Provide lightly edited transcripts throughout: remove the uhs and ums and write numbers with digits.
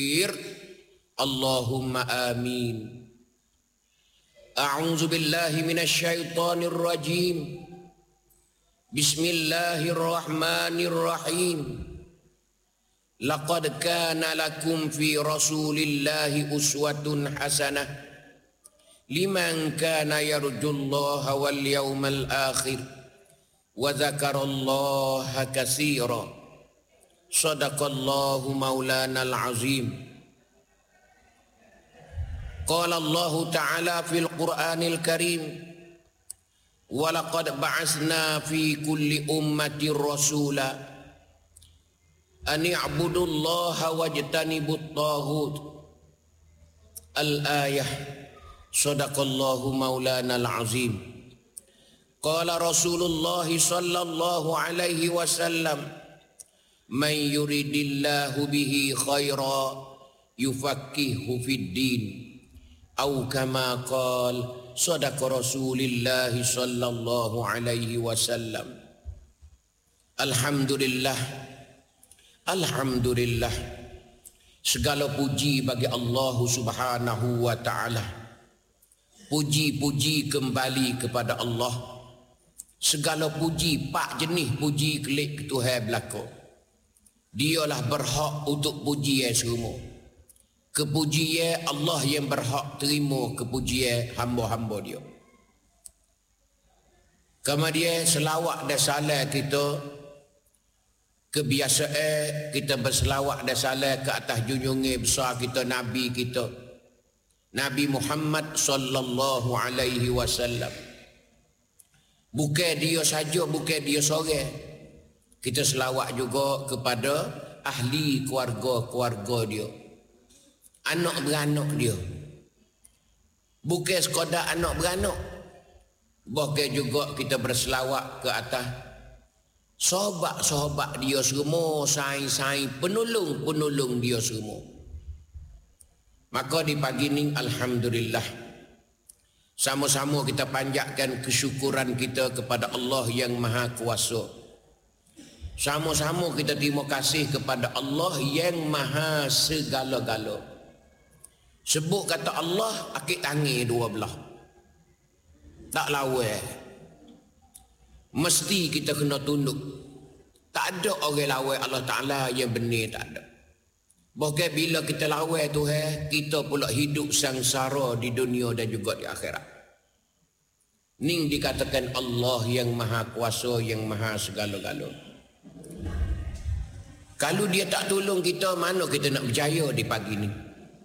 Allahumma amin. A'udzu billahi minasyaitonir rajim. Bismillahirrahmanirrahim. Laqad kana lakum fi Rasulillahi uswatun hasanah liman kana yarjullaha wal yawmal akhir wa dzakarallaha katsira. Sadaqallahu maulana al-azim. Qala Allah Ta'ala fil Qur'anil Karim, wa laqad ba'atsna fi kulli ummatin rasula an i'budullaha wajtanibut taghut. Al-ayah. Sadaqallahu maulana al-azim. Qala Rasulullah sallallahu alaihi wasallam, man yuridillahu bihi khaira yufaqihu fid din, au kama qala sadaqa Rasulullah sallallahu alaihi wasallam. Alhamdulillah, alhamdulillah, segala puji bagi Allah Subhanahu wa taala. Puji-puji kembali kepada Allah. Segala puji, pak jenis puji kelik Tuhan belaka. Dialah berhak untuk pujian semua. Kepujian Allah yang berhak terima kepujian hamba-hamba dia. Kemudian selawat dan salam kita, kebiasaan kita berselawat dan salam ke atas junjungan besar kita, Nabi kita, Nabi Muhammad sallallahu alaihi wasallam. Bukan dia saja, bukan dia seorang. Kita selawat juga kepada ahli keluarga-keluarga dia, anak beranak dia. Bukan sekadar anak beranak, bahkan juga kita berselawat ke atas sahabat-sahabat dia semua, saing-saing penolong-penolong dia semua. Maka di pagi ini alhamdulillah, sama-sama kita panjatkan kesyukuran kita kepada Allah yang Maha Kuasa. Sama-sama kita terima kasih kepada Allah yang Maha Segala-gala. Sebut kata Allah, akik tangi dua belah, tak lawan. Mesti kita kena tunduk. Tak ada orang lawan Allah Ta'ala yang benar, tak ada. Bahkan bila kita lawan Tuhan, kita pula hidup sangsara di dunia dan juga di akhirat. Ning dikatakan Allah yang Maha Kuasa, yang Maha Segala-gala. Kalau dia tak tolong kita, mana kita nak berjaya di pagi ni?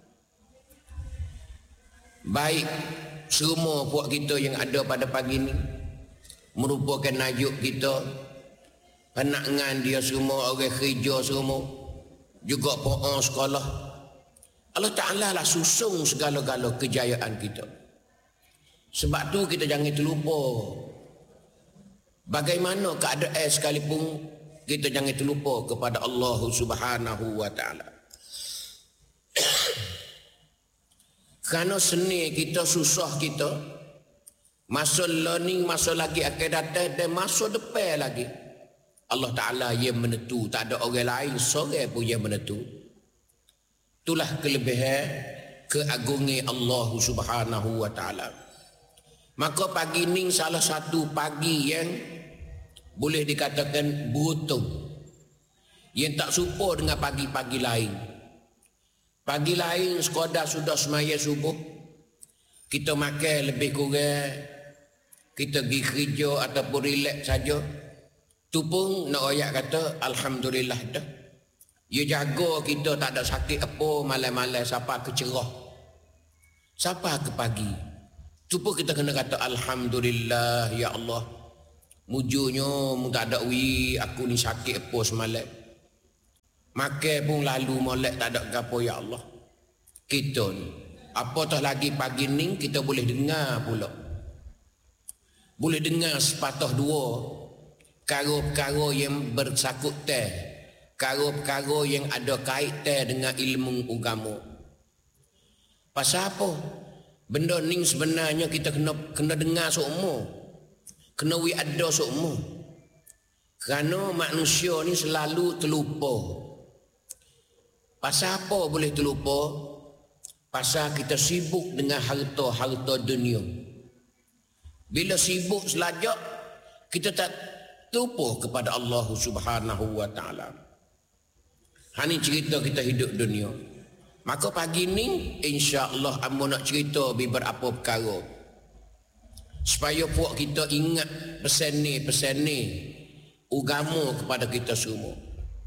Baik semua puak kita yang ada pada pagi ni merupakan najuk kita, penangan dia semua, orang kerja semua, juga puak sekolah. Allah Ta'ala lah susung segala-gala kejayaan kita. Sebab tu kita jangan terlupa, bagaimana keadaan sekalipun, kita jangan terlupa kepada Allah Subhanahu wa taala. Kerana seni kita, susah kita, masa learning, masa lagi akan datang dan masa depan lagi, Allah Ta'ala yang menentu. Tak ada orang lain seorang pun yang menentu. Itulah kelebihan, keagungan Allah Subhanahu wa taala. Maka pagi ini salah satu pagi yang boleh dikatakan beruntung, yang tak serupa dengan pagi-pagi lain. Pagi lain sekadar sudah semaya subuh, kita makan lebih kurang, kita pergi kerja ataupun relax saja, tu pun nak ayat kata alhamdulillah dah. Dia jaga kita tak ada sakit apa malam-malam sampai ke cerah, sampai ke pagi. Tu pun kita kena kata alhamdulillah ya Allah. Mujurnya tak ada aku ni sakit apa semalam, makan pun lalu molek tak ada apa ya Allah. Kita ni apatah lagi pagi ni kita boleh dengar pula, boleh dengar sepatah dua perkara-perkara yang bersangkutan, perkara-perkara yang ada kaitan dengan ilmu agama. Pasal apa? Benda ni sebenarnya kita kena dengar semua, kena ada semua. Kerana manusia ni selalu terlupa. Pasal apa boleh terlupa? Pasal kita sibuk dengan harta-harta dunia. Bila sibuk selajak, kita tak terlupa kepada Allah Subhanahu wa taala. Ini cerita kita hidup dunia. Maka pagi ni insya-Allah amba nak cerita beberapa perkara. Supaya puak kita ingat pesan ni agama kepada kita semua.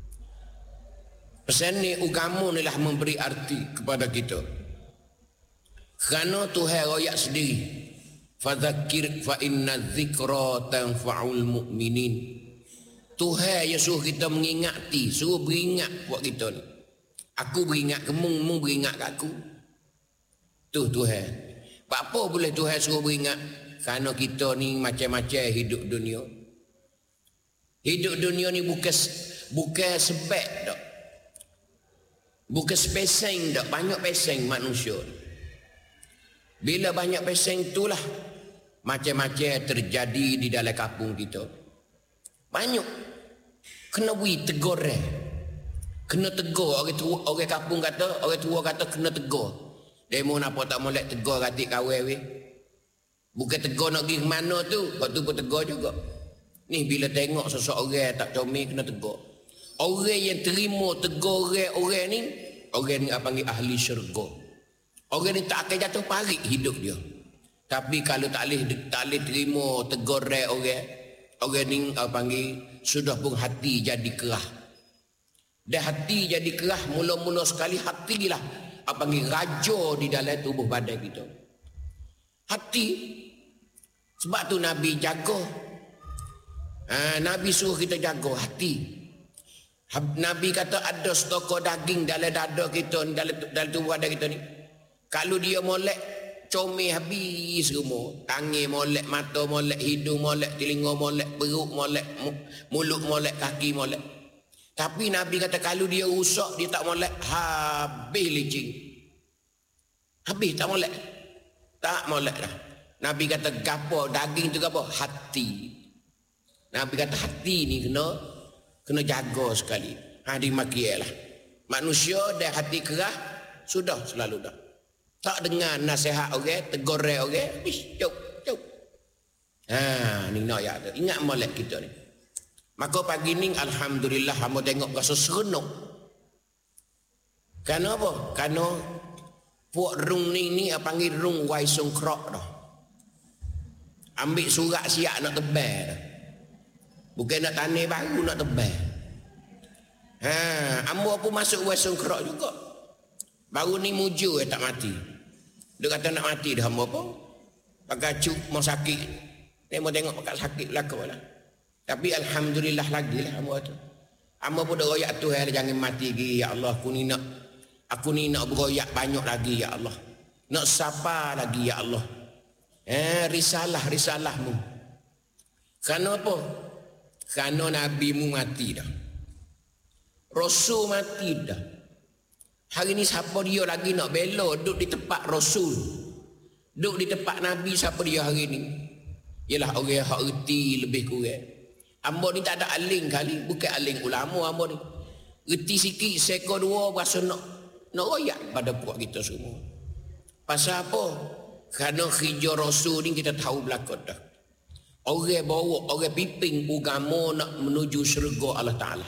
Pesan ni agama ni lah memberi arti kepada kita. Kerana Tuhan royak sendiri. Fadzakir fa inna dzikra tanfa'ul mu'minin. Tuhan yang suruh kita mengingati, suruh beringat buat kita ni. Aku beringat ke mung beringat ke aku. Tu Tuhan. Apa boleh Tuhan suruh beringat? Kerana kita ni macam-macam hidup dunia. Hidup dunia ni bukan sebab dak. Bukan spesing dak, banyak pesing manusia. Bila banyak pesing itulah macam-macam terjadi di dalam kampung kita. Banyak. Kena beri tegur. Kena tegur. Orang kampung kata, orang tua kata kena tegur. Demo napa tak molek tegur katik kawan we. Bukan tegur nak pergi ke mana tu, kau tu pun tegur juga. Ni bila tengok seseorang tak comel kena tegur. Orang yang terima tegur orang ni, orang ni panggil ahli syurga. Orang ni tak akan jatuh parit hidup dia. Tapi kalau tak boleh terima tegur orang ni panggil sudah pun hati jadi kerah. Dan hati jadi kerah mula-mula sekali hatilah panggil raja di dalam tubuh badan kita. Hati. Sebab tu Nabi jaga. Nabi suruh kita jaga hati. Nabi kata ada setokok daging dalam dada kita, dalam tubuh badan kita ni. Kalau dia molek, comel habis semua. Tangan molek, mata molek, hidung molek, telinga molek, perut molek, mulut molek, kaki molek. Tapi Nabi kata kalau dia rusak, dia tak molek, habis licin. Habis tak molek. Tak molek dah. Nabi kata gapo daging tu gapo? Hati. Nabi kata hati ni kena jaga sekali. Dimakilah. Manusia dah hati kerah sudah selalu dah. Tak dengar nasihat orang, tegur orang, habis jauh. Ni nak ya. Ingat molek kita ni. Maka pagi ni alhamdulillah hamba tengok rasa seronok. Kerana apa? Kerana puak rung ni panggil rung waisung krok dah. Ambil surat siap nak tebal dah. Bukan nak tanah baru nak tebal. Hamba pun masuk waisung krok juga. Baru ni mujur tak mati. Dia kata nak mati dah hamba pun. Pakai cuk mau sakit. Dia mau tengok pakai sakit belakang lah. Tapi alhamdulillah lagi lah hamba tu. Hamba pun dah royak Tuhan jangan mati lagi. Ya Allah aku ni nak beroyak banyak lagi ya Allah. Nak sabar lagi ya Allah. Risalahmu. Kerana apa? Kerana Nabimu mati dah. Rasul mati dah. Hari ni siapa dia lagi nak bela duduk di tempat Rasul. Duduk di tempat Nabi siapa dia hari ni? Ialah orang yang erti lebih kurang. Hamba ni tak ada aling kali. Bukan aling ulama hamba ni. Erti sikit seko dua berasa nak royak pada puak kita semua. Pasal apa? Kerana hijau Rasul ni kita tahu belakang dah. Orang bawa, orang pimpin agama nak menuju syurga Allah Ta'ala.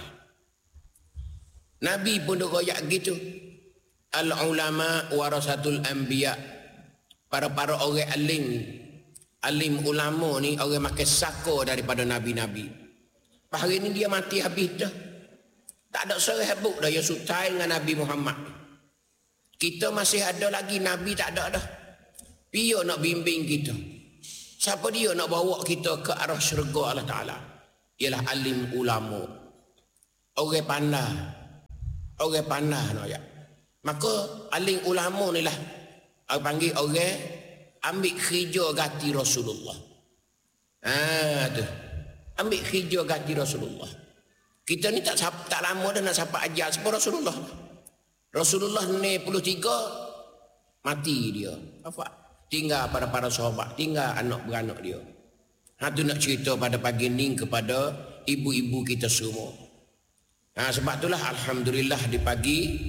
Nabi pun dah royak gitu. Al-ulama warasatul anbiya. Para orang alim ulama ni orang makan saka daripada nabi-nabi. Hari ni dia mati habis dah. Tak ada seorang habuk dah yang sutai dengan Nabi Muhammad. Kita masih ada lagi nabi tak ada dah. Dia nak bimbing kita. Siapa dia nak bawa kita ke arah syurga Allah Ta'ala? Ialah alim ulama. Orang pandai nak ya. Maka alim ulama ni lah panggil orang ambil hijau gati Rasulullah. Tu. Ambil hijau gati Rasulullah. Kita ni tak lama dah nak sampai ajar sebab Rasulullah. Rasulullah ni 43 mati dia. Apa? Tinggal para sahabat, tinggal anak beranak dia. Tu nak cerita pada pagi ni kepada ibu-ibu kita semua. Sebab itulah alhamdulillah di pagi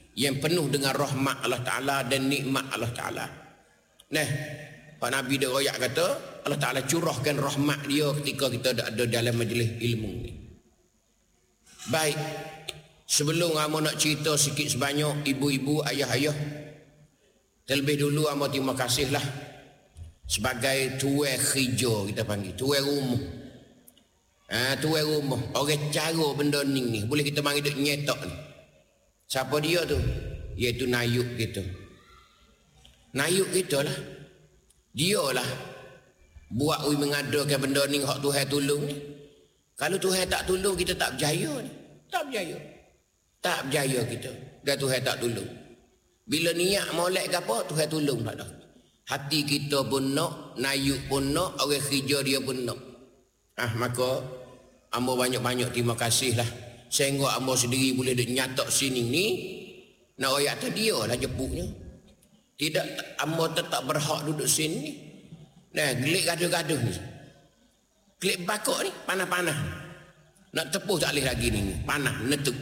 yang penuh dengan rahmat Allah Ta'ala dan nikmat Allah Ta'ala. Nah, Pak Nabi dia royak kata, Allah Ta'ala curahkan rahmat dia ketika kita ada dalam majlis ilmu ni. Baik, sebelum amo nak cerita sikit sebanyak ibu-ibu, ayah-ayah, terlebih dulu amo terima kasihlah sebagai tuai kerja kita panggil, tuai rumah. Tuai rumah, orang cara benda ni boleh kita panggil duk nyetok ni. Siapa dia tu? Iaitu Nayuk kita. Nayuk kita lah. Dia lah buat mengadakan benda ni hak Tuhan tolong ni. Kalau Tuhan tak tolong kita tak berjaya ni. Tak berjaya. Tak berjaya kita. Dan Tuhan tak tolong. Bila niat molek ke apa, Tuhan tolong tak dah. Hati kita pun nak, Nayuk pun nak, orang kerja dia pun nak. Maka ambo banyak-banyak terima kasih lah. Sehingga ambo sendiri boleh nyatok sini ni. Nak royak atas dia lah jepuknya. Tidak, ambo tetap berhak duduk sini. Nah, gelik gaduh-gaduh ni. Gelik bakok ni, panah-panah. Nak tepuh tak boleh lagi ni. Panah, netuk.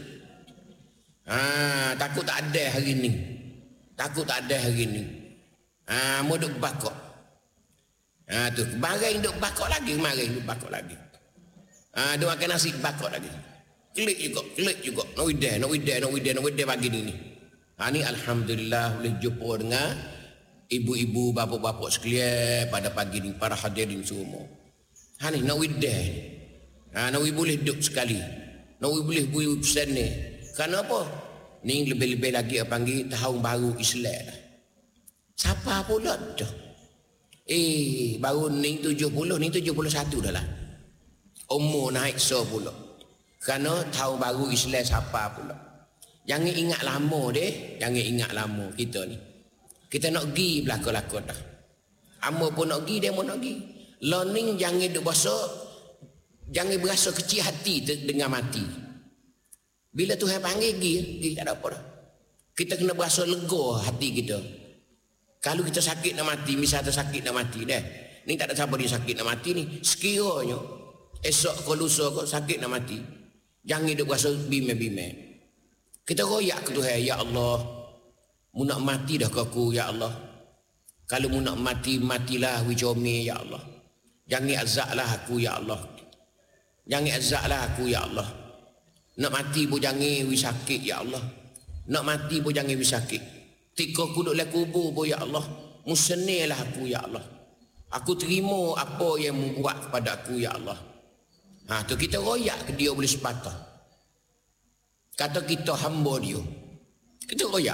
Takut tak ada hari ni. Takut tak ada hari ni. Mau duduk bakok. Tu, kemarin duduk bakok lagi. Kemarin duduk bakok lagi. Duk makan nasi bakok lagi. Kelik juga. Nak widah pagi ni. Ni Alhamdulillah boleh jumpa dengan ibu-ibu, bapa-bapa sekalian pada pagi ni, para hadirin semua. Ni nak widah ni. Nak boleh duduk sekali. Nak boleh buih pesan ni. Kerana apa? Ni lebih-lebih lagi panggil tahun baru Islam lah. Siapa pula dah? Baru ni 70, ni 71 dah lah. Umur naik 10 pula. Kerana tahun baru Islam siapa pula. Jangan ingat lama deh. Jangan ingat lama kita ni. Kita nak pergi belakang-belakang dah. Amo pun nak pergi, dia pun nak pergi. Learning jangan duk berasa. Jangan berasa kecil hati dengan mati. Bila Tuhan panggil pergi tak ada apa dah. Kita kena berasa lega hati kita. Kalau kita sakit nak mati, misalnya sakit nak mati dah. Ni tak ada siapa dia sakit nak mati ni. Sekiranya esok ke lusa ke sakit nak mati. Jangan duk berasa bime-bime. Kita royak ke Tuhan, ya Allah, mu nak mati dah ke aku, ya Allah. Kalau mu nak mati, matilah wijome, ya Allah. Jangan azablah aku, ya Allah. Jangan azablah aku, ya Allah. Nak mati pun jangan wisakit, ya Allah. Nak mati pun jangan wisakit. Tika aku duduk dalam kubur pun, ya Allah. Mu senillah aku, ya Allah. Aku terima apa yang mu buat kepada aku, ya Allah. Tu kita royak ke dia boleh sepatah. Kata kita hamba dia. Kita royak.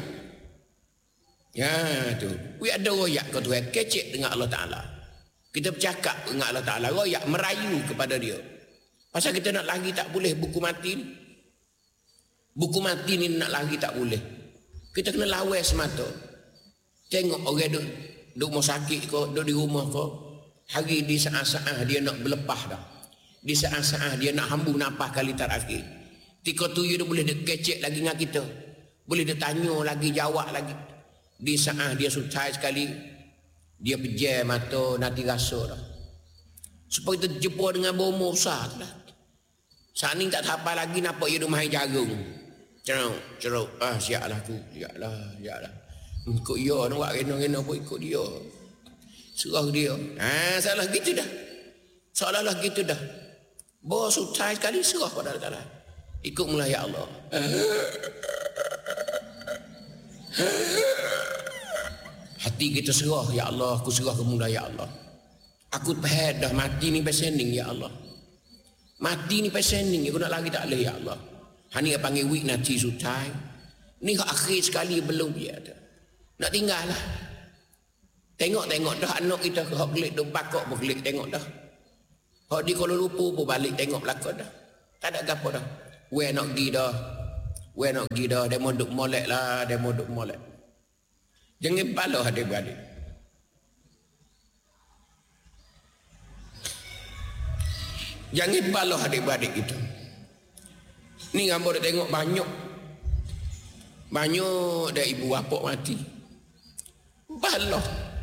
Tu. We ada royak ke Tuhan. Kecek dengan Allah Ta'ala. Kita bercakap dengan Allah Ta'ala. Royak, merayu kepada dia. Pasal kita nak lari tak boleh buku mati ni. Buku mati ni nak lari tak boleh. Kita kena lawan semata. Tengok orang duduk mau sakit ke, duduk di rumah ke. Hari di saat-saat dia nak berlepah dah. Di saat-saat dia nak hambung napah kali terakhir. Tika tu dia boleh kecek lagi dengan kita. Boleh dia tanya lagi, jawab lagi. Di saat dia sultai sekali, dia pejam mata, nanti rasa dah. Supaya kita jumpa dengan bomo besar tu lah. Saat ni tak apa lagi, nampak dia duduk main jagung. Ceruk. Siaplah aku. Siaplah. Ikut dia, nak buat rena-rena pun ikut dia. Serah dia. Salah gitu dah. Seolah-olah gitu dah. Bawa sultai sekali, serah pada Allah Ta'ala. Ikut mula ya Allah. Hati kita serah ya Allah. Aku serah ke mula ya Allah. Aku pahad dah mati ni pesening ya Allah. Mati ni pesening. Aku nak lagi tak boleh ya Allah. Hani panggil wik nanti sutai. Ni akhir sekali belum dia ada. Nak tinggal lah. Tengok dah anak kita ke hak gelik dah bakok pun gelik tengok dah. Hak di Kuala Lumpur pun balik tengok belakang dah. Tak ada apa dah. Weh nak pergi dah. Dia mau duk molek lah. Jangan balah adik-beradik. Jangan balah adik-beradik kita. Ni gambar dia tengok banyak dah ibu bapa mati. Balah.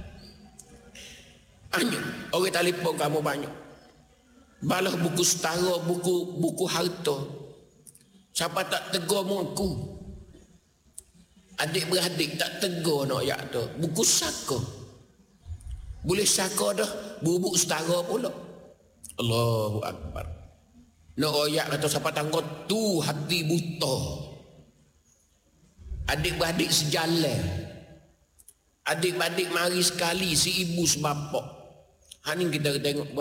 Banyak. Orang telefon kamu banyak. Balah buku setara, buku harta. Siapa tak tegur mu aku. Adik-beradik tak tegur nak ayat tu. Buku saka. Boleh saka dah. Bubuk setara pula. Allahu Akbar. Nak ayat kata siapa tangguh tu hati buta. Adik-beradik sejalan. Adik-beradik mari sekali si ibu sebapak. Ni kita tengok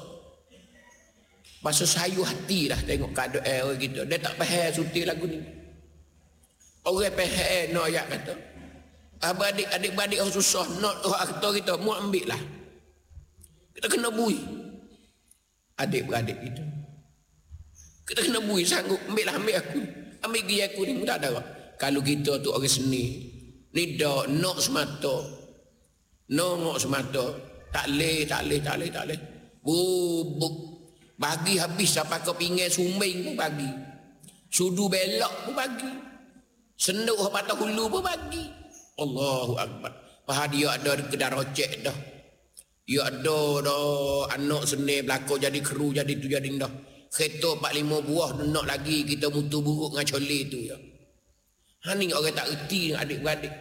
bahasa sayu hati dah tengok keadaan orang kita. Dia tak faham suti lagu ni. Orang faham nak ayat kata. Adik-beradik orang susah nak kata kita mu ambil lah. Kita kena bui. Adik-beradik kita. Kita kena bui sanggup ambil aku. Ambil gigi aku ni tak ada. Kalau kita tu orang seni. Ni dah nak semata. Nak semata. Tak leh. Bubuk. Bagi habis sampai ke pinggir sumbing pun bagi. Sudu belok pun bagi. Senduk patah hulu pun bagi. Allahu Akbar. Faham dia ada kedai rocek dah. Dia ada dah anak seni belakang jadi keru jadi tu jadi dah. Kereta 4-5 buah nak lagi kita mutu buruk dengan coli tu ya. Ni orang tak erti adik-beradik.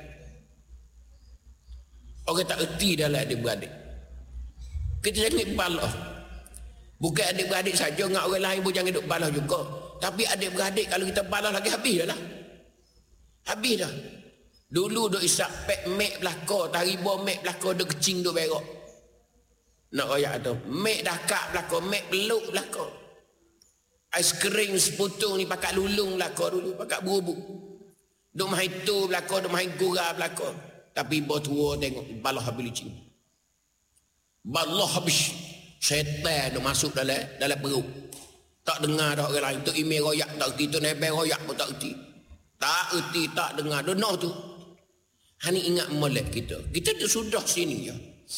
Orang tak erti dalam adik-beradik. Kita jangan balas. Bukan adik-beradik saja dengan orang lain pun jangan duk balas juga. Tapi adik-beradik kalau kita balas lagi habis dah lah. Habis dah. Dulu duk isap pek mek belakang, taribo mek belakang duk kecing duk berok. Nak royak tu. Mek dakak belakang, mek peluk belakang. Ais kering seputung ni pakat lulung belakang dulu, pakat berubuk. Duk main tu belakang, duk main gurau belakang. Tapi ibu tua tengok balah habis licin. Balah habis. Syaitan duk masuk dalam perut. Tak dengar dah orang lain. Tu email royak tak erti, tu nebel royak pun tak erti. Tak erti, tak dengar. Dengar tu. Hani ingat molek kita. Kita tu sudah sini ya.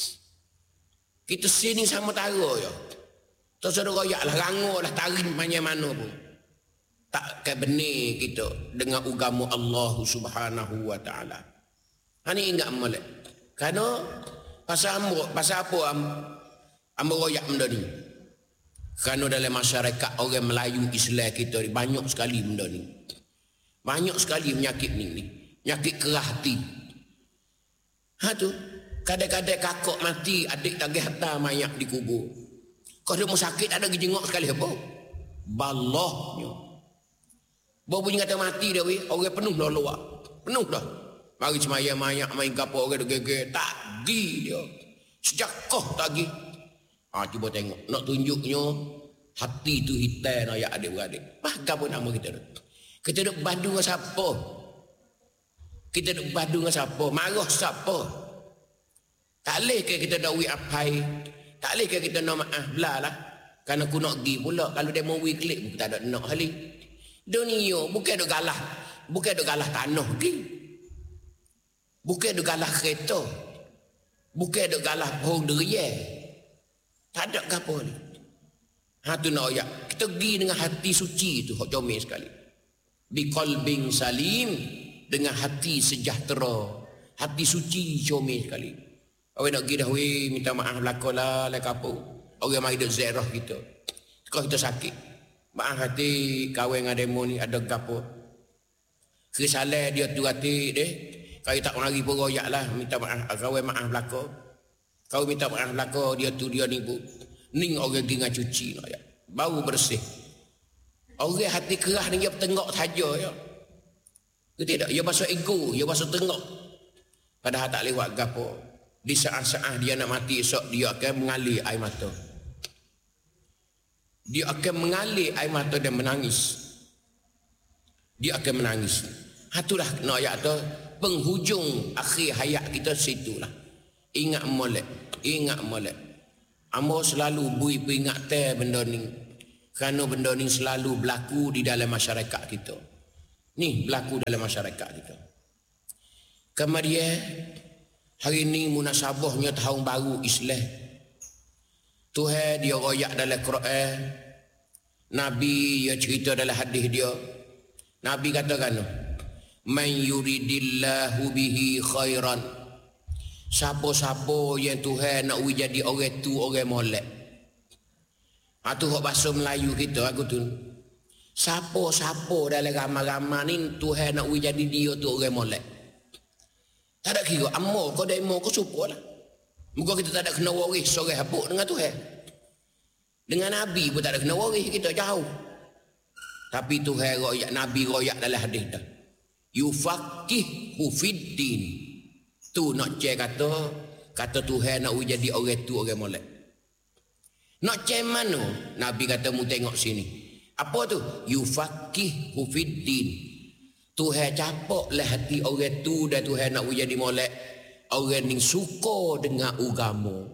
Kita sini sama tara ya. Tak sudah royak lah, rangur lah, tarik mana-mana pun. Tak ke benih kita dengan agama Allah Subhanahu wa ta'ala. Hani ingat molek. Kerana pasal apa ambo royak benda ni. Kerana dalam masyarakat orang Melayu Islam kita ni banyak sekali benda ni. Banyak sekali penyakit ni. Penyakit kerah hati. Tu. Kadang-kadang kakak mati, adik tak hantar mayat di kubur. Kau dia mau sakit ada jengok sekali apa? Balahnya. Bawa bunyi kata mati dah weh, orang penuh dah luar. Penuh dah. Mari semaya mayat main kapal orang gege tak gi dia. Sejakah tak gi. Cuba tengok nak tunjuknya hati tu hitam ayat adik-beradik. Apa pun nama kita tu. Kita duk badu dengan siapa? Kita duk badu dengan siapa? Marah siapa? Tak boleh ke kita dak wi apai? Tak boleh ke kita nak maaf belah lah. Kerana aku nak pergi pula. Kalau dia mau wi klik pun tak ada nak hali. Dunia bukan duk galah. Bukan duk galah tanah pergi. Bukan duk galah kereta. Bukan duk galah pohon durian. Tak ada ke apa ni. Tu nak ayat. Kita pergi dengan hati suci tu. Hak comel sekali. Biqalbin salim. Dengan hati sejahtera. Hati suci comel sekali. Awak nak pergi dah weh, minta maaf belakang lah, like apa. Orang mari duk zerah kita. Kalau kita sakit. Maaf hati kahwin dengan demo ni ada gapo. Kesalah dia tu hati deh. Kalau tak mari pun royak lah, minta maaf. Kahwin maaf belakang. Kau minta maaf belakang, dia tu dia ni bu. Ning orang pergi dengan cuci nak ya. Baru bersih. Orang hati kerah ni dia bertengok saja ya. Itu tidak, dia pasal ego, dia pasal tengok. Padahal tak lewat gapo. Di saat-saat dia nak mati esok dia akan mengalir air mata. Dia akan mengalir air mata dan menangis. Dia akan menangis. Itulah nak ayat tu penghujung akhir hayat kita situlah. Ingat molek, ingat molek. Amo selalu bui peringatan benda ni. Kerana benda ni selalu berlaku di dalam masyarakat kita. Ni berlaku dalam masyarakat kita. Kemudian hari ni munasabahnya tahun baru Islam. Tuhan dia royak dalam Quran. Nabi dia cerita dalam hadis dia. Nabi katakan, "Man yuridillahu bihi khairan." Siapa-siapa yang Tuhan nak jadi orang tu orang molek. Tu hak bahasa Melayu kita aku tu. Siapa-siapa dalam ramai-ramai ni Tuhan nak jadi dia tu orang molek. Tak ada kira amor kau demo kau syukurlah. Muka kita tak ada kena waris sore habuk dengan Tuhan. Dengan Nabi pun tak ada kena waris, kita jauh. Tapi Tuhan royak, Nabi royak dalam hadis dah. Yufaqihu fiddin. Tu nak cek kata Tuhan nak jadi orang tu orang molek. Nak cek mana? Nabi kata mu tengok sini. Apa tu? Yufaqihu fiddin. Tuhan capaklah hati orang tu dan Tuhan nak jadi molek. Orang ni suka dengan agama.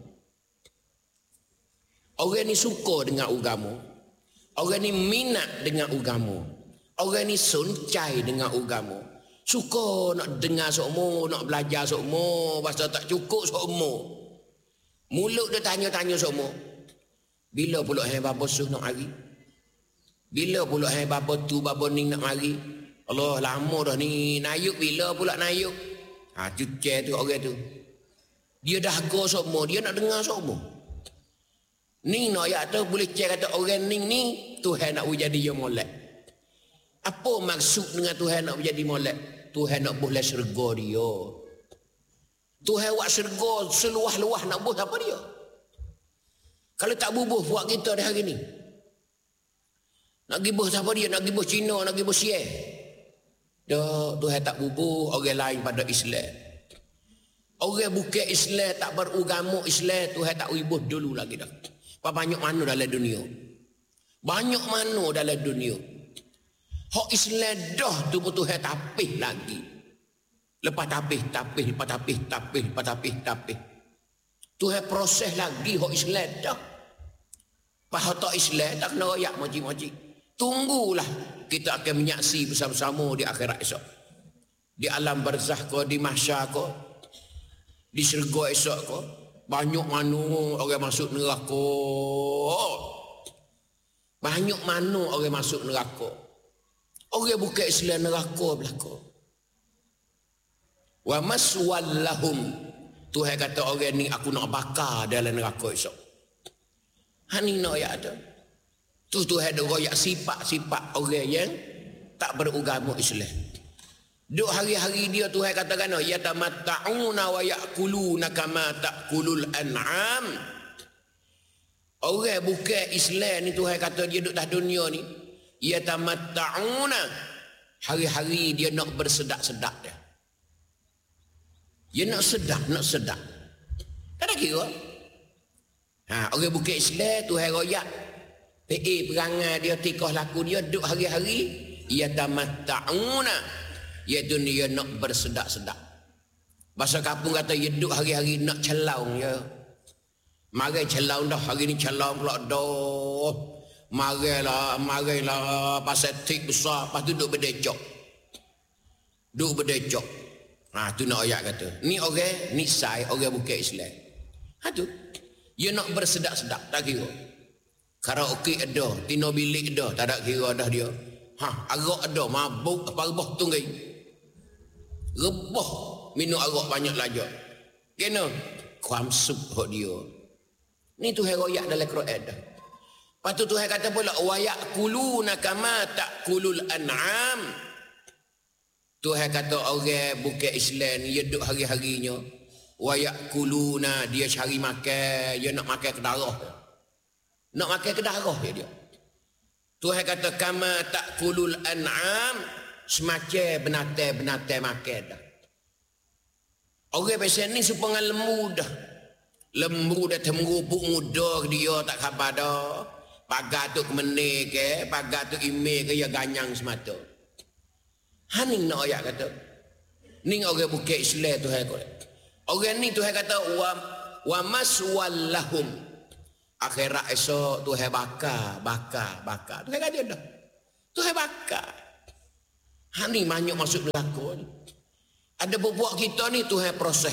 Orang ni suka dengan agama. Orang ni minat dengan agama. Orang ni soncai dengan agama. Suka nak dengar sokmo, nak belajar sokmo, bahasa tak cukup sokmo. Mulut dia tanya-tanya sokmo. Bila pula hai bapa suh nak mari? Bila pula hai bapa tu bapa ni nak mari? Allah lama dah ni nayuk, bila pula nayuk? Ha cucai tu orang tu. Dia dah go sokmo, dia nak dengar sokmo. Ni nak ayat tu boleh cek kata orang ni Tuhan nak jadi dia molek. Apa maksud dengan Tuhan nak jadi molek? Tuhan nak boleh syurga dia. Tuhan buat syurga seluah-luah nak buat apa dia? Kalau tak bubuh buat kita dah hari ni. Nak gibuh siapa dia? Nak gibuh Cina, nak gibuh Siai. Dah Tuhan tak bubuh orang lain pada Islam. Orang bukan Islam tak beragama Islam Tuhan tak ribuh dulu lagi dah. Banyak mana dalam dunia? Banyak mana dalam dunia? Hak Islam dah tu pun Tuhan tapih lagi. Lepas tapih. Tuhan proses lagi hak Islam dah. Pas tak Islam tak kena royak moji-moji. Tunggulah kita akan menyaksi bersama-sama di akhirat esok. Di alam barzah ko, di mahsyar ko, di syurga esok ko. Banyak mana orang masuk neraka. Banyak mana orang masuk neraka. Orang bukan Islam neraka belaka. Wa maswallahum. Tuhan kata orang ni aku nak bakar dalam neraka esok. Hani nak ayat ada. Tu Tuhan ada royak sifat-sifat orang yang tak beragama Islam. Duk hari-hari dia Tuhan katakan yatamatta'una wa ya'kuluna kama ta'kulul an'am. Orang bukan Islam ni Tuhan kata dia duduk atas dunia ni yatamatta'una, hari-hari dia nak bersedak-sedak dia. Dia nak sedap. Tak ada kira. Orang bukan Islam Tuhan royak perangai dia, tikah laku dia duduk hari-hari yatamatta'una, iaitu dia nak bersedak-sedak. Bahasa kampung kata dia duduk hari-hari nak celaung ya. Mari celaung dah, hari ni celaung pula dah. Marilah pasal tik besar, lepas tu duduk berdecok. Tu nak ayat kata. Ni orang, ni sai, orang bukan Islam. Tu. Dia nak bersedak-sedak, tak kira. Karaoke ada, tino bilik ada, tak ada kira dah dia. Arak ada, mabuk, apa rebah tunggai. Rebah, minum arak banyak lajak. Kena, kuam sup hok dia. Ni Tuhan royak dalam Quran dah. Lepas tu Tuhan kata pula, wa ya'kuluna kama ta'kulul an'am. Tuhan kata orang bukan Islam ni, dia duduk hari-harinya. Wa ya'kuluna, dia cari makan, dia nak makan ke darah. Nak makan ke darah dia. Tuhan kata kama ta'kulul an'am, semacam binatang makan dah. Orang biasa ni supaya lembu dah. Lembu dah temerupuk muda dia tak khabar dah. Pagar tu kemenik ke, pagar tu ime ke, ya ganyang semata. Haning nak ayat kata. Ni orang bukan Islam Tuhan kata. Orang ni Tuhan kata wa maswallahum. Akhirat esok Tuhan bakar. Tuhan kata dah. Tuhan bakar. Hani banyak masuk neraka ni. Ada bubuak kita ni Tuhan proses.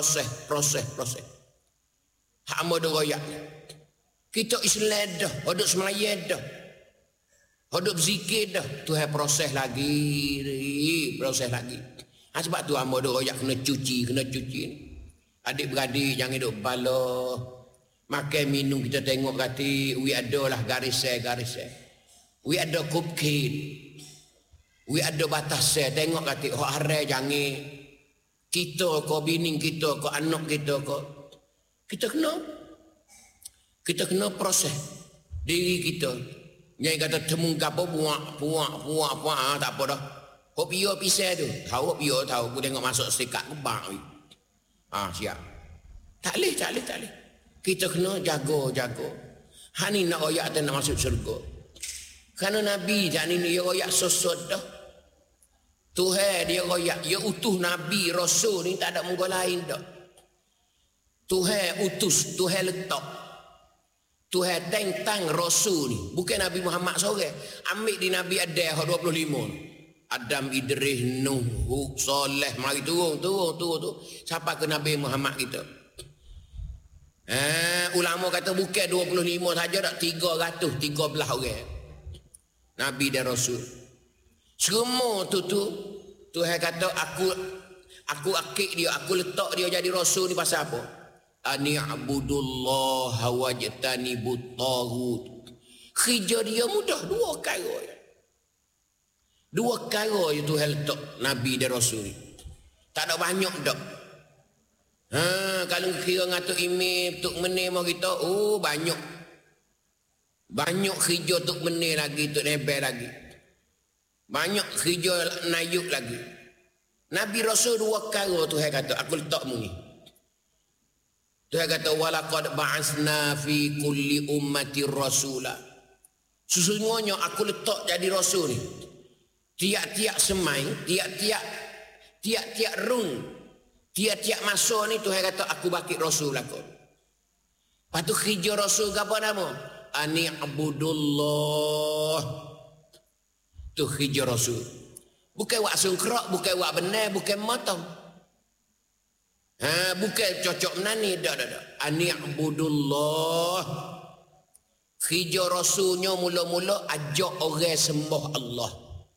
Hak moda royak ni. Kita Islam dah, hidup semelayan dah. Hidup zikir dah, Tuhan proses lagi. Sebab tu hamba duk royak kena cuci ni. Adik-beradik jangan duk bala. Makan minum kita tengok kata we ada lah garis. We ada cupcake. We ada batas tengok kata hak haram jangan. kita ko bini kita ko anak kita ko, kita kena proses diri kita. Nyai kata temu gapo puak tak apa dah. Hok pio pisai tu. Tahu pio tahu aku tengok masuk sekat kebang ni. Siap. Tak leh. Kita kena jaga. Hani nak royak tu nak masuk syurga. Kerana Nabi tak ni dia royak sosok dah. Tuhan dia royak, dia utuh Nabi Rasul ni tak ada muka lain dah. Tuhan utus, Tuhan letak. Tuhan tentang Rasul ni. Bukan Nabi Muhammad seorang. Ambil di Nabi Adam 25. Adam, Idris, Nuh, Soleh. Mari turun. Siapa ke Nabi Muhammad kita? Ulama kata bukan 25 saja tak, 313 orang. Nabi dan Rasul. Semua tu Tuhan kata aku akik dia, aku letak dia jadi Rasul ni pasal apa? Ani'budullaha wajtanibut taghut. Kerja dia mudah, dua perkara je Tuhan letak Nabi dan Rasul. Tak ada banyak dak. Kalau kira ngatuk email tuk menir mau kita, banyak kerja tuk menir lagi, tuk nebel lagi. Banyak kerja nayuk lagi. Nabi Rasul dua perkara Tuhan kata aku letak mu ni. Tuhan kata walaqad ba'asna fi kulli ummati rasula. Sesungguhnya aku letak jadi Rasul ni. Tiap-tiap semai, tiap-tiap rung, tiap-tiap masa ni Tuhan kata aku bakit Rasul aku. Lepas tu kerja Rasul apa nama? Ani'budullah. Tu kerja Rasul. Bukan wak sungkrak, bukan wak benar, bukan motong. Bukan cocok menani, dak. Ani'budullah. Kerja Rasulnya mula-mula ajak orang sembah Allah.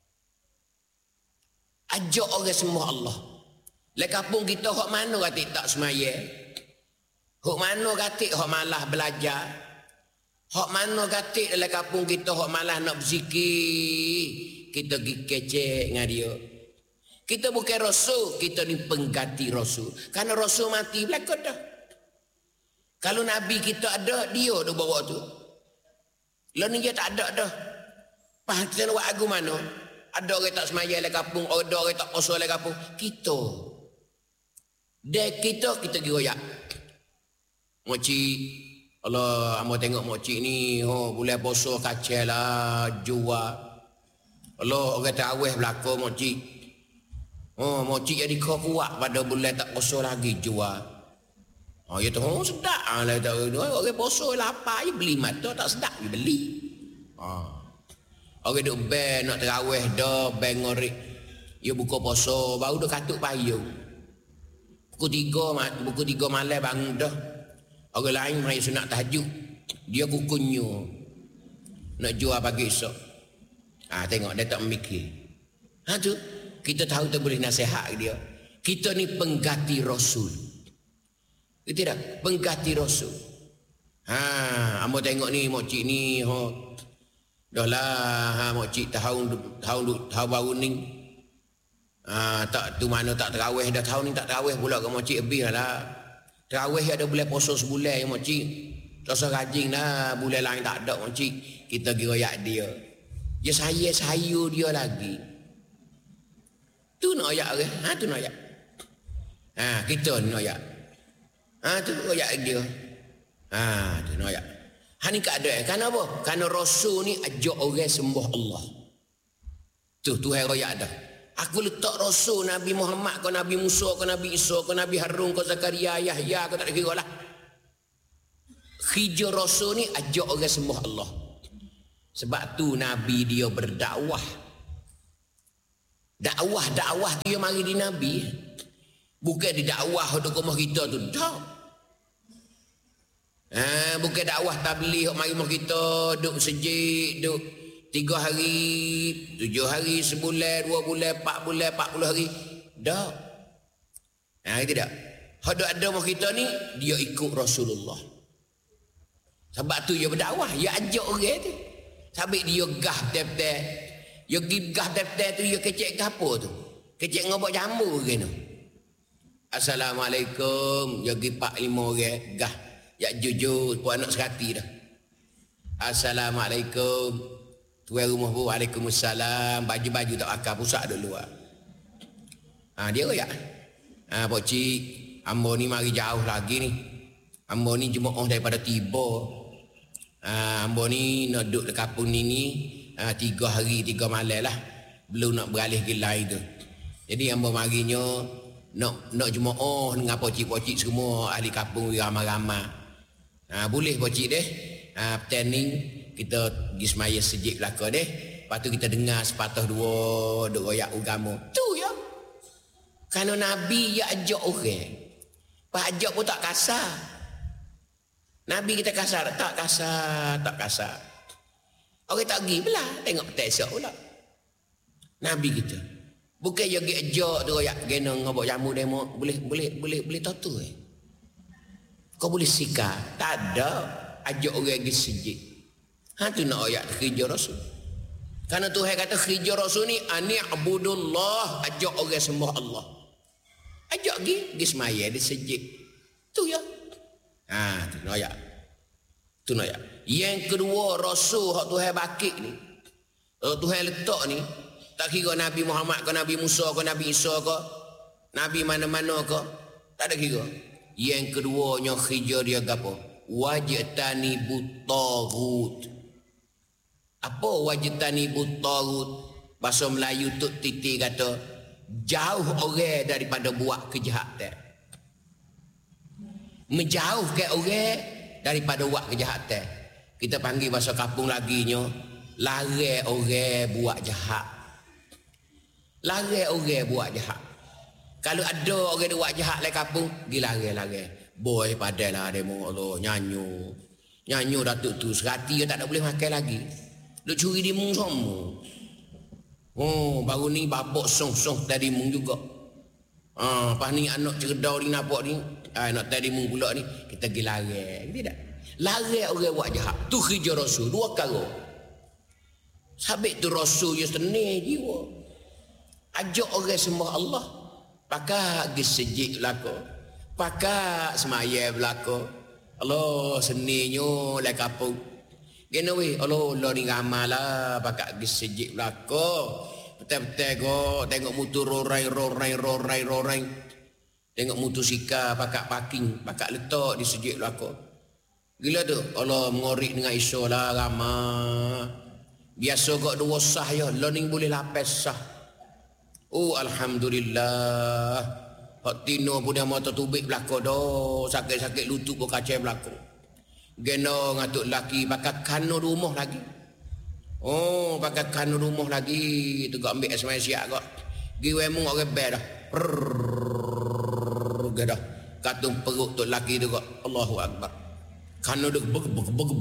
Ajak orang sembah Allah. Lek kampung kita hok mana katik tak semaya? Hok mana katik hok malah belajar? Hok mana katik dalam kampung kita hok malah nak berzikir? Kita pergi kecek dengan dia. Kita bukan Rasul, kita ni pengganti Rasul. Karena Rasul mati belakang dah. Kalau Nabi kita ada, dia dah bawa tu. Lalu ni dia tak ada dah. Faham kita nak buat agu mana? Ada orang tak semaya dalam kampung, ada orang tak puasa dalam kampung. Kita. Dan kita pergi royak. Mokcik, Allah, amo tengok mokcik ni, boleh puasa kacau lah, jual. Allah, orang tarawih belakang mokcik. Mokcik jadi kuat pada bulan tak puasa lagi jual. Ya tu sedap lah tahu. Orang puasa lapar je beli mata tak sedap je beli. Orang duk ban nak tarawih dah, ban ngorek. Ya buka puasa baru dah katuk payung. Pukul 3 malam bangun dah. Orang lain mai sunat tahajud. Dia kukunyo. Nak jual pagi esok. Tengok dia tak memikir. Tu kita tahu tak boleh nasihat dia. Kita ni pengganti Rasul. Tidak, pengganti Rasul. Amo tengok ni mokcik ni dah lah mokcik tahun baru ni. Tak tu mana tak tarawih dah tahun ni tak tarawih pula ke mokcik lebih lah. Tarawih ada boleh puasa sebulan ya mokcik. Tak usah rajin dah, bulan lain tak ada mokcik. Kita pergi royak dia. Ya saya dia lagi. Tu nak royak ke? Tu nak royak. Kita nak royak. Tu royak dia. Tu nak royak. Ni keadaan. Kenapa? Kerana Rasul ni ajak orang sembah Allah. Tu Tuhan royak dah. Aku letak Rasul Nabi Muhammad ke Nabi Musa ke Nabi Isa ke Nabi Harun ke Zakaria Yahya ke tak kira lah. Kerja Rasul ni ajak orang sembah Allah. Sebab tu Nabi dia berdakwah. Dakwah dia mari di Nabi. Bukan di dakwah duk rumah kita tu. Tak. Bukan dakwah tabligh mari rumah kita duk sejik, duk 3 hari, 7 hari, sebulan, 2 bulan, 4 bulan, 40 hari. Tak. Tidak. Hak ada rumah kita ni dia ikut Rasulullah. Sebab tu dia berdakwah, dia ajak orang tu. Sabik dia gah tep-tep. Dia gah tep-tep tu dia kecek ke apa tu? Kecek ngobak jambu ke tu? Assalamualaikum. Jogi 4-5 orang. Gah. Ya jujur. Puan anak serati dah. Assalamualaikum. Tuan rumah pun. Waalaikumsalam. Baju-baju tak akal. Pusat dulu. Dia royak. Pak Cik. Ambo ni mari jauh lagi ni. Ambo ni jemaah daripada tiba. Ambo ni nak duduk di kampung ni 3 hari 3 malam lah. Belum nak beralih ke lain tu. Jadi ambo marinya nak jemaah dengan Pak Cik semua ahli kampung ramai-ramai. Boleh Pak Cik deh. Petani kita pergi semaya sejik belaka deh. Lepas tu kita dengar sepatah dua duk royak agama. Tu ya. Kerana Nabi ya ajak orang. Pak ajak pun tak kasar. Nabi kita kasar. Tak kasar. Orang tak pergi pula. Tengok petai pula. Nabi kita. Bukan jogi ajak tu royak kena ngobok jamu demo. Boleh tahu Kau boleh sikar. Tak ada. Ajak orang pergi sejik. Tu nak ayat khijah Rasul. Kerana Tuhan kata khijah Rasul ni ani'budullah. Ajak orang sembah Allah. Ajak pergi semaya di sejik. Tu ya. Tu nak ayat. Yang kedua Rasul hak Tuhan bakit ni. Tuhan letak ni. Tak kira Nabi Muhammad ke Nabi Musa ke Nabi Isa ke. Nabi mana-mana ke. Tak ada kira. Yang keduanya khijah dia apa? Wajtani buttaghut. Apa wajtani buttaghut? Bahasa Melayu Tok Titi kata, jauh orang daripada buat kejahatan. Menjauhkan orang daripada buat kejahatan. Kita panggil bahasa kampung laginya, larang orang buat jahat. Larang orang buat jahat. Kalau ada orang buat jahat dalam kampung, pergi larang. Boy padahlah demo Allah nyanyo datuk tu serati tak ada boleh makan lagi. Duk curi di mung semua. Baru ni bapak song tadi mung juga. Pas ni anak cerdau ni nampak ni, anak tadi mung pula ni, kita pergi larang. Tidak. Larang orang buat jahat. Tu khijah Rasul, 2 perkara. Sabit tu Rasul ya seni jiwa. Ajak orang sembah Allah. Pakai pergi sejik belaka. Pakai semaya belaka. Allah seninya lah kampung. Gena weh, Allah ni ramai lah. Pakai pergi sejik belaka. Betul-betul kau tengok motor rorai. Tengok motor sika pakai parking. Pakai letak di sejik belaka. Gila tu. Allah mengorik dengan Isa lah ramai. Biasa kau 2 sah ya. Learning boleh 8 sah. Alhamdulillah. Hak tino pun dia mata tubik belaka dah. Sakit-sakit lutut pun kacau belaka. Gena ngatuk lelaki pakai kano rumah lagi. Pakai kano rumah lagi. Tu kau ambil semai siap kau. Giwemu orang ber dah. Geda. Katung perut tu lelaki tu kau. Allahu Akbar. Kano dia beg.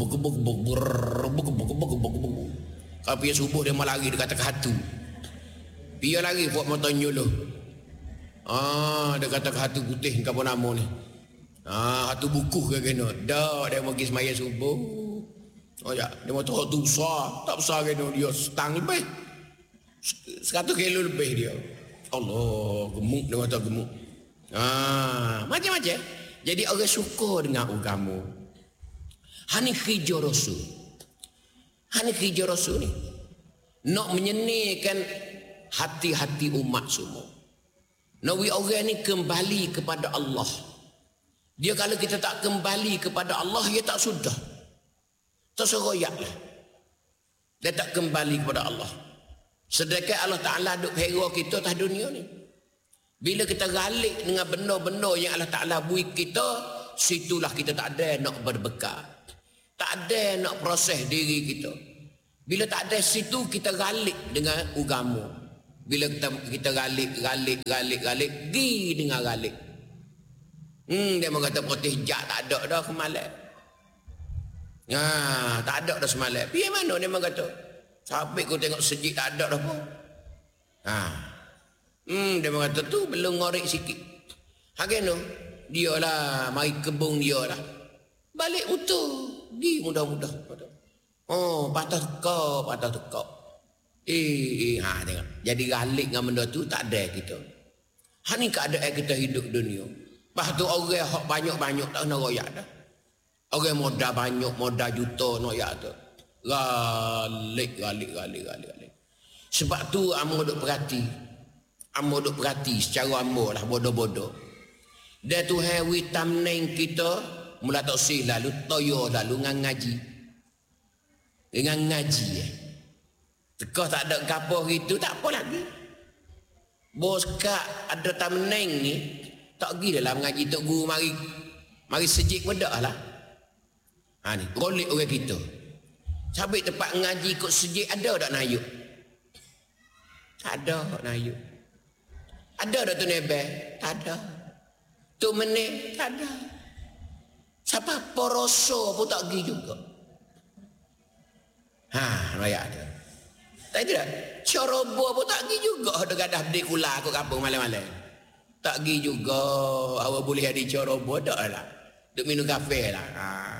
Kalau pergi subuh dia malah lari dia kata ke hatu. Dia lari buat mata nyuluh. Dia kata ke hatu putih apa nama ni. Hatu bukuh ke kena. Dah dia pergi semaya subuh. Ya, dia mau tahu tu besar. Tak besar kena dia setang lebih. 100 kilo lebih dia. Allah, gemuk dia kata gemuk. Macam-macam. Jadi orang suka dengan agama. Hani khijah Rasul. Hani khijah Rasul ni nak menyenangkan hati-hati umat semua. Nabi orang ni kembali kepada Allah. Dia kalau kita tak kembali kepada Allah, dia tak sudah. Terseroyaklah. Dia tak kembali kepada Allah. Sedangkan Allah Ta'ala duk hero kita atas dunia ni. Bila kita galik dengan benda-benda yang Allah Ta'ala bui kita, situlah kita tak ada nak berbekal. Tak ada nak proses diri kita. Bila tak ada situ, kita galik dengan agama. Bila kita galik, pergi dengan galik. Dia kata putih jak tak ada dah kemalan. Tak ada dah semalam. Pergi mana dia kata? Sampai kau tengok sejik tak ada dah pun. Dia kata tu belum ngorek sikit. Hageno dia lah mari kebun dia lah. Balik utuh. Pergi mudah-mudah. Patah tekak. Tengok. Jadi galik dengan benda tu tak ada kita. Hani keadaan kita hidup dunia. Lepas tu orang hak banyak-banyak tak nak royak dah. Orang modal banyak, modal juta nak royak tu. Galik. Sebab tu amo duk perhati. Amo duk perhati secara amo lah bodoh-bodoh. Dia tu hewi tamneng kita mula tak sih lalu toyo lalu ngan ngaji. Dengan ngaji Tekah tak ada gapo gitu tak apa lagi. Bos kak ada tamneng ni tak pergi dalam ngaji tok guru mari sejik bedak lah. Ha ni golek orang kita. Sampai tempat ngaji ikut sejik ada tak nayuk? Tak ada tak nayuk. Ada tak tu nebel? Tak ada. Tu menit tak ada. Siapa poroso pun tak pergi juga. Raya ada. Tak ada. Corobo pun tak pergi juga. Ada gadah beli kula aku kampung malam-malam. Tak pergi juga. Awak boleh ada corobo tak lah. Duk minum kafe lah.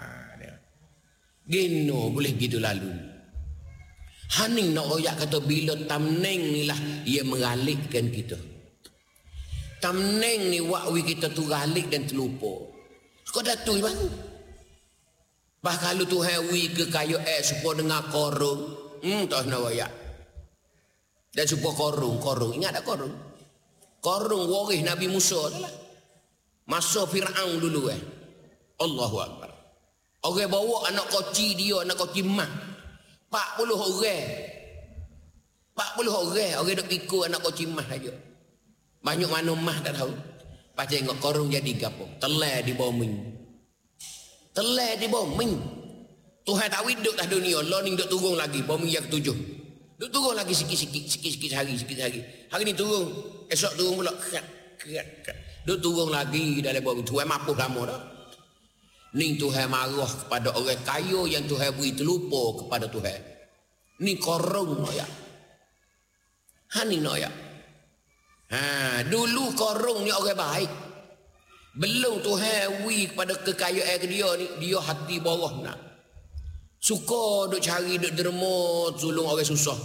Gino boleh gitu lalu. Haning nak royak kata bila tamneng ni lah ia mengalikkan kita. Tamneng ni wakwi kita tu galik dan terlupa. Kau dah tu bang. Bah kalau tu hewi ke kayu supaya dengar korung, tak nak royak. Dan supaya korung, ingat tak korung? Korung waris Nabi Musa tu lah. Masa Fir'aun dulu Allahu Akbar. Orang bawa anak koci dia, anak koci mah. 40 orang. 40 orang. Orang duk pikul anak koci mah saja. Banyak mana mah tak tahu. Pas tengok korung jadi gapo. Telai di bawah ming. Telai di bawah ming. Tuhan tak widuk dah dunia. Law ni duk turun lagi. Bawah ming yang ke-7. Duk turun lagi sikit-sikit hari. Hari ni turun. Esok turun pula. Duk turun lagi dalam bawah ming. Tuhan mapuh lama dah. Ni Tuhan marah kepada orang kaya yang Tuhan beri terlupa kepada Tuhan. Ni korong noyak. Ni noyak. Dulu korong ni orang baik. Belum Tuhan beri kepada kekayaan dia ni, dia hati bawah nak. Suka duk cari, duk derma, tolong orang susah.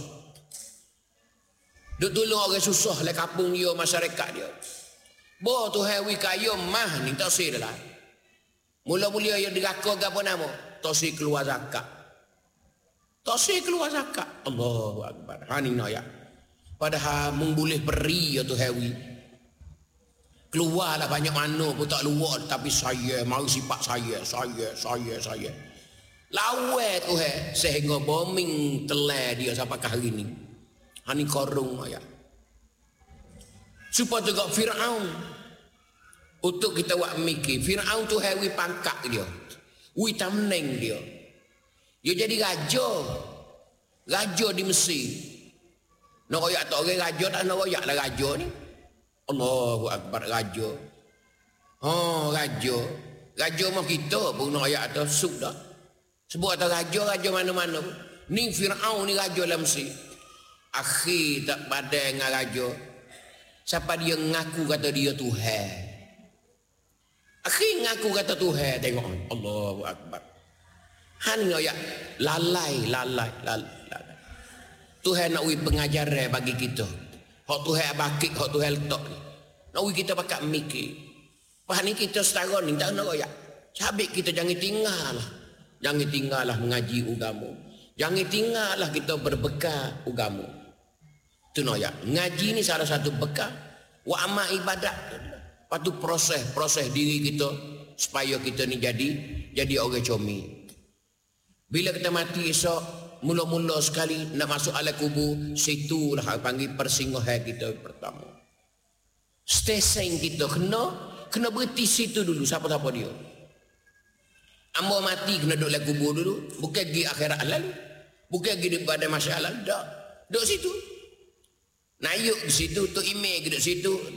Duk tolong orang susah lah kampung dia, masyarakat dia. Bah Tuhan beri kaya mah ni tak sih dah lah. Mula-mula yang diraka ke apa nama? Tosi keluar zakat. Tosi keluar zakat. Allahu Akbar. Ni noyak. Padahal boleh beri ya tu hewi. Keluarlah banyak mana pun tak luar. Tapi saya, mari sifat saya. Lawa tu sehingga bombing telai dia sampai ke hari ni. Ni korung noyak. Supaya juga Fir'aun. Untuk kita buat mikir, Fir'aun tu hewi pangkat dia. Wi tamneng dia. Dia jadi raja. Raja di Mesir. Nak royak tak orang raja tak nak royak lah raja ni. Allahu Akbar raja. Raja. Raja mah kita pun nak royak atau suk dah. Sebut atau raja mana-mana pun. Ni Fir'aun ni raja dalam Mesir. Akhir tak padan dengan raja. Siapa dia ngaku kata dia Tuhan. Akhir ngaku kata Tuhan, tengok Allahu Akbar. Ni ya lalai. Tuhan nak bagi pengajaran bagi kita. Hak Tuhan bakik, hak Tuhan letak ni. Nak bagi kita pakat mikir. Pas ni kita setara ni tak nak royak. Sabik kita jangan tinggallah. Jangan tinggallah mengaji agama. Jangan tinggallah kita berbekal agama. Tu nak ya. Ngaji ni salah satu bekal. Wa amal ibadat. Patu proses diri kita supaya kita ni jadi orang comi. Bila kita mati esok, mula-mula sekali nak masuk alam kubur, situlah panggil persinggahan kita pertama. Stesen kita kena berhenti situ dulu siapa-siapa dia. Ambo mati kena duduk dalam kubur dulu, bukan pergi akhirat lalu. Bukan pergi pada masalah dah. Duduk situ. Nayuk di situ, tu email duduk situ.